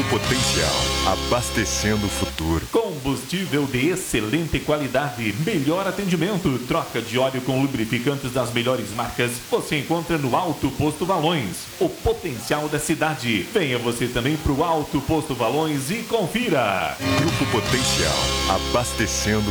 Potencial, abastecendo o futuro. Combustível de excelente qualidade, melhor atendimento, troca de óleo com lubrificantes das melhores marcas, você encontra no Alto Posto Valões, o potencial da cidade. Venha você também para o Alto Posto Valões e confira. Grupo Potencial, abastecendo